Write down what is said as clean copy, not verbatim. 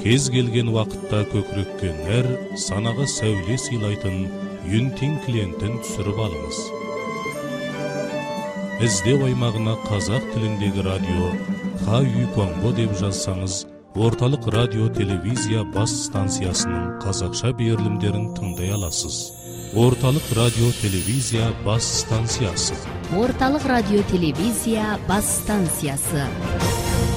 кез келген вакытта көкрөккө нәр, санага сәуле сыйлайтын Юнтин клиентин түшүрүп алыңыз. Издөө аймагына казак тилиндеги радио Ха-Үй Конго деп жазсаңыз, Орталык радио телевизия бас станциясынын казакша берилимдерин тыңдай аласыз. Орталык радио телевизия бас станциясы. Орталык радио телевизия бас станциясы.